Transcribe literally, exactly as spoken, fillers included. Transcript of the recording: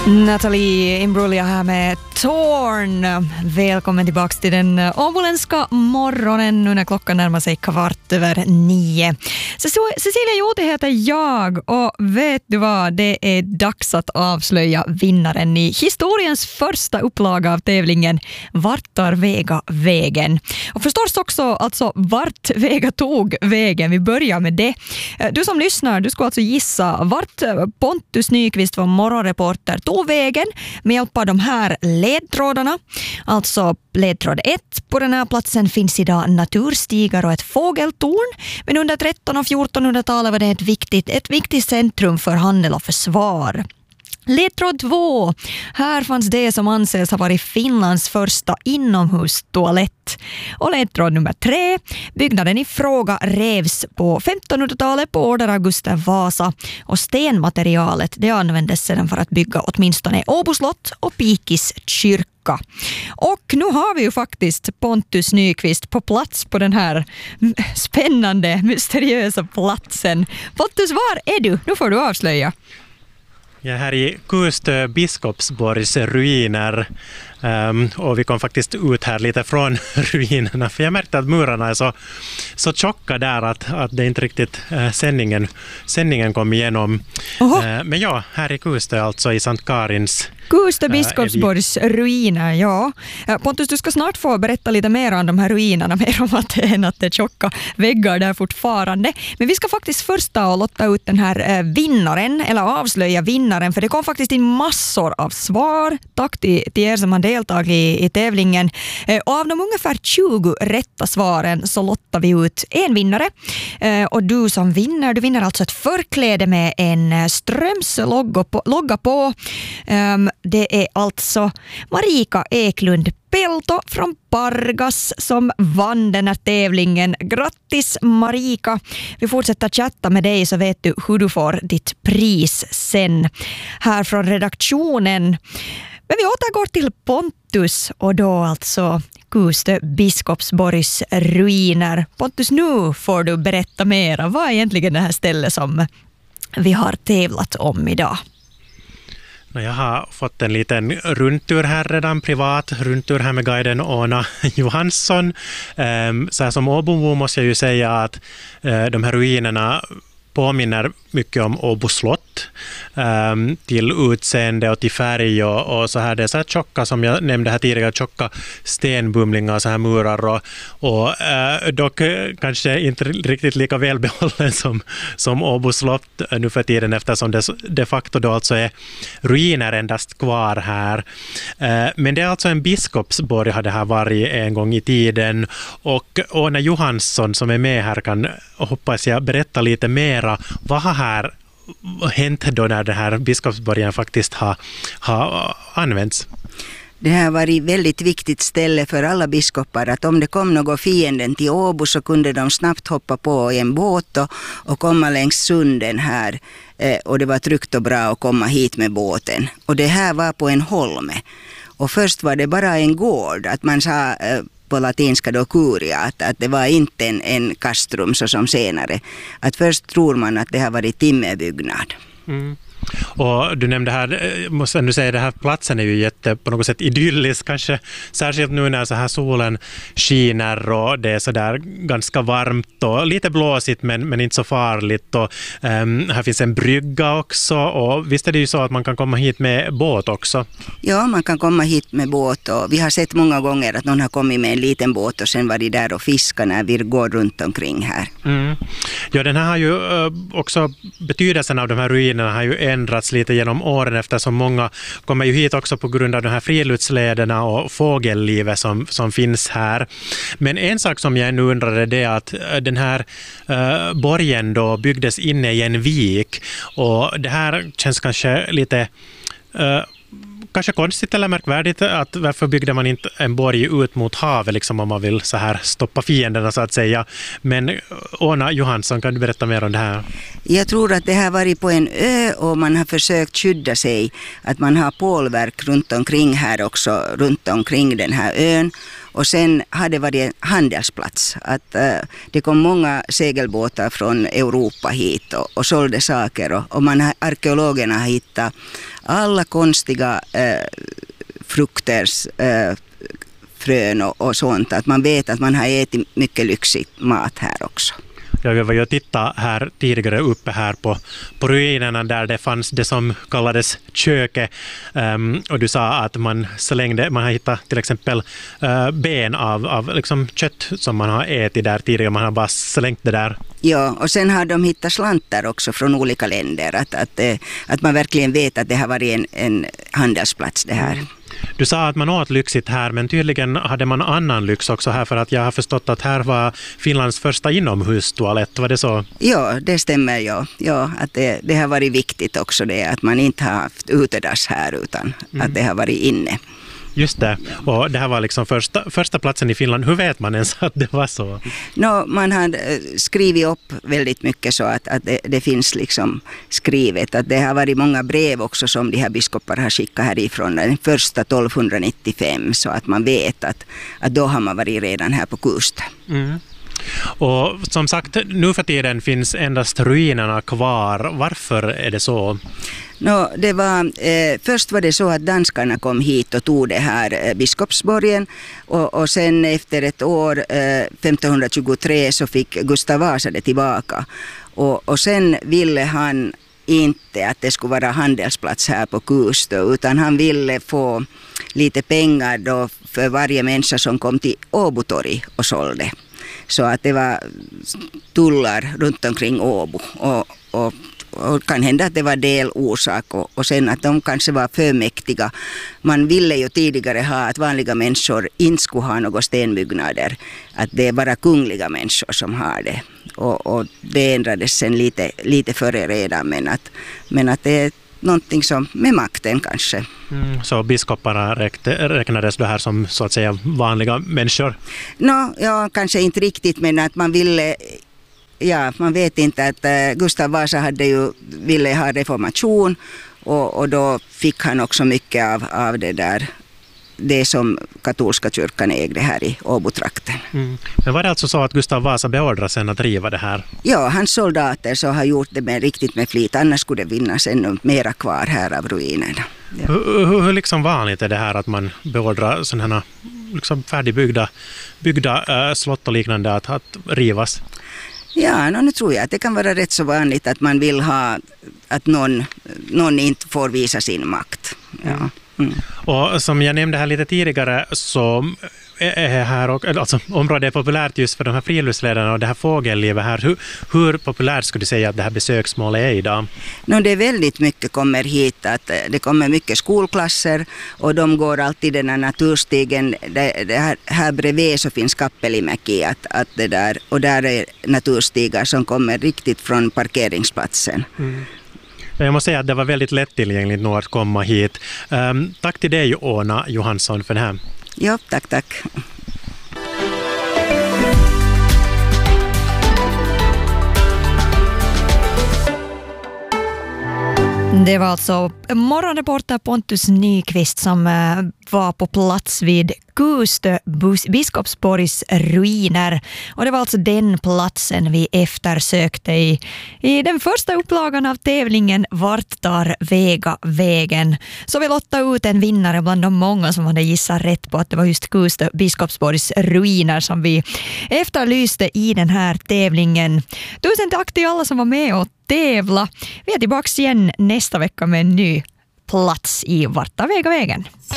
Nathalie Imbruglia här med Torn. Välkommen tillbaka till den åboländska morgonen nu när klockan närmar sig kvart över nio. Cecilia Juuti heter jag och vet du vad, det är dags att avslöja vinnaren i historiens första upplaga av tävlingen Vart tar Vega vägen? Och förstås också alltså vart Vega tog vägen. Vi börjar med det. Du som lyssnar, du ska alltså gissa vart Pontus Nyqvist var morgonreporter tog vägen med hjälp av de här ledtrådarna. Alltså ledtråd ett. På den här platsen finns idag naturstigar och ett fågeltorn. Men under tretton- och fjortonhundratalet var det ett viktigt, ett viktigt centrum för handel och försvar. Ledtråd två. Här fanns det som anses ha varit Finlands första inomhustoalett. Och ledtråd nummer tre. Byggnaden i fråga revs på femtonhundratalet på order av Gustav Vasa. Och stenmaterialet det användes sedan för att bygga åtminstone Åbo slott och Pikis kyrka. Och nu har vi ju faktiskt Pontus Nyqvist på plats på den här spännande, mysteriösa platsen. Pontus, var är du? Nu får du avslöja. Jag är här i Kustö Biskopsborgs ruiner um, och vi kom faktiskt ut här lite från ruinerna för jag märkte att murarna är så, så tjocka där att, att det inte riktigt uh, sändningen, sändningen kom igenom. Uh, men ja, här i Kustö alltså i Sankt Karins. Kustö Biskopsborgs ruiner, ja. Pontus, du ska snart få berätta lite mer om de här ruinerna, mer om att det är, att det är tjocka väggar där fortfarande. Men vi ska faktiskt först ta och lotta ut den här vinnaren, eller avslöja vinnaren, för det kom faktiskt in massor av svar. Tack till, till er som har deltagit i, i tävlingen. Och av de ungefär tjugo rätta svaren så lottar vi ut en vinnare. Och du som vinner, du vinner alltså ett förkläde med en Strömslogga på. Logga på. Um, Det är alltså Marika Eklund Pelto från Pargas som vann den här tävlingen. Grattis Marika! Vi fortsätter chatta med dig så vet du hur du får ditt pris sen här från redaktionen. Men vi återgår till Pontus och då alltså Kustö Biskopsborgs ruiner. Pontus, nu får du berätta mera. Vad är egentligen det här stället som vi har tävlat om idag? Jag har fått en liten rundtur här redan, privat rundtur här med guiden Åna Johansson. Så här som Åbo måste jag ju säga att de här ruinerna påminner mycket om Åbo slott um, till utseende och till färg och, och så här. Det är så här tjocka, som jag nämnde här tidigare, tjocka stenbumlingar, så här murar och, och uh, dock kanske inte riktigt lika välbehållen som, som Åbo slott nu för tiden, eftersom det de facto då alltså är ruiner endast kvar här. Uh, men det är alltså en biskopsborg har det här varit en gång i tiden, och Åna Johansson som är med här kan, hoppas jag, berätta lite mera. Vad har här hänt då när den här biskopsborgen faktiskt har, har använts? Det här var ett väldigt viktigt ställe för alla biskopar, att om det kom någon fienden till Åbo så kunde de snabbt hoppa på en båt och, och komma längs sunden här. Eh, och det var tryggt och bra att komma hit med båten. Och det här var på en holme. Och först var det bara en gård, att man sa eh, på latinska då curia, att, att det var inte en, en kastrum så som senare. Att först tror man att det har varit timmerbyggnad. Mm. Och du nämnde här, måste du säga, det här platsen är ju jätte, på något sätt idyllisk kanske, särskilt nu när så här solen skiner och det är så där ganska varmt och lite blåsigt men, men inte så farligt, och um, här finns en brygga också, och visst är det ju så att man kan komma hit med båt också? Ja, man kan komma hit med båt, och vi har sett många gånger att någon har kommit med en liten båt och sen var de där och fiskar när vi går runt omkring här. Mm. Ja, den här har ju uh, också, betydelsen av de här ruinerna har ju ändrats lite genom åren, eftersom många kommer ju hit också på grund av de här friluftslederna och fågellivet som, som finns här. Men en sak som jag nu undrar är det att den här uh, borgen då byggdes inne i en vik, och det här känns kanske lite uh, kanske konstigt eller märkvärdigt, att varför byggde man inte en borg ut mot havet liksom, om man vill så här stoppa fienderna så att säga. Men Åna Johansson, kan du berätta mer om det här? Jag tror att det har varit på en ö och man har försökt skydda sig, att man har pålverk runt omkring här också, runt omkring den här ön. Och sen hade det varit en handelsplats. Att, uh, det kom många segelbåtar från Europa hit och, och sålde saker. Och, och man, arkeologerna har hittat alla konstiga uh, frukters uh, frön och, och sånt. Att man vet att man har ätit mycket lyxig mat här också. Ja, vi var ju titta här tidigare uppe här på, på ruinerna där det fanns det som kallades köket. Um, och du sa att man slängde, man har hittat till exempel uh, ben av, av liksom kött som man har ätit där tidigare. Man har bara slängt det där. Ja, och sen har de hittat slantar också från olika länder. Att, att, att man verkligen vet att det har varit en, en handelsplats det här. Du sa att man åt lyxigt här, men tydligen hade man annan lyx också här, för att jag har förstått att här var Finlands första inomhustoalett, var det så? Ja, det stämmer, ja. ja att det, det har varit viktigt också det, att man inte har haft utedass här utan mm. att det har varit inne. Just det, och det här var liksom första, första platsen i Finland. Hur vet man ens att det var så? No, man har skrivit upp väldigt mycket så att, att det, det finns liksom skrivet. Att det har varit många brev också som de här biskopar har skickat härifrån den första tolvhundranittiofem, så att man vet att, att då har man varit redan här på kusten. Mm. Och som sagt, nu för tiden finns endast ruinerna kvar. Varför är det så? No, det var, eh, först var det så att danskarna kom hit och tog det här eh, Biskopsborgen och, och sen efter ett år, eh, femtonhundratjugotre, så fick Gustav Vasa det tillbaka. Och, och sen ville han inte att det skulle vara handelsplats här på Kustö, utan han ville få lite pengar då för varje människa som kom till Åbotorg och sålde. Så att det var tullar runt omkring Åbo och, och, och kan hända att det var del orsak och, och sen att de kanske var för mäktiga. Man ville ju tidigare ha att vanliga människor inte skulle ha några stenbyggnader, att det är bara kungliga människor som har det. Och, och det ändrades sen lite, lite före redan, men att, men att det är någonting som med makten kanske. Mm, så biskoparna räknades det här som så att säga vanliga människor? No, ja, kanske inte riktigt, men att man ville, ja, man vet inte att uh, Gustav Vasa hade ju, ville ha reformation och, och då fick han också mycket av, av det där, det som katolska kyrkan ägde här i Åbotrakten. Mm. Men var det alltså så att Gustav Vasa beordrade sen att riva det här? Ja, hans soldater så har gjort det med, riktigt med flit, annars skulle det vinnas ännu mera kvar här av ruinerna. Ja. Hur, hur, hur liksom vanligt är det här att man beordrar sådana här liksom färdigbyggda byggda, äh, slott och liknande att, att rivas? Ja, nu tror jag att det kan vara rätt så vanligt att man vill ha att någon, någon inte får visa sin makt. Ja. Mm. Och som jag nämnde här lite tidigare så är här och, alltså, området är populärt just för de här friluftsledarna och det här fågellivet här. Hur, hur populärt skulle du säga att det här besöksmålet är idag? No, det är väldigt mycket kommer hit. Att det kommer mycket skolklasser och de går alltid den här naturstigen. Det, det här, här bredvid så finns Kappelimäki att, att det där, och där är naturstigar som kommer riktigt från parkeringsplatsen. Mm. Jag måste säga att det var väldigt lättillgängligt nog att komma hit. Um, tack till dig, Åna Johansson, för det här. Ja, tack, tack. Det var alltså morgonreporter Pontus Nyqvist som var på plats vid Kustö Biskopsborgs ruiner. Och det var alltså den platsen vi eftersökte i, i den första upplagan av tävlingen Vart tar Vega vägen? Så vi lottade ut en vinnare bland de många som hade gissat rätt på att det var just Kustö Biskopsborgs ruiner som vi efterlyste i den här tävlingen. Tusen tack till alla som var med och tävla. Vi är tillbaka igen nästa vecka med en ny plats i Vart tar Vega vägen?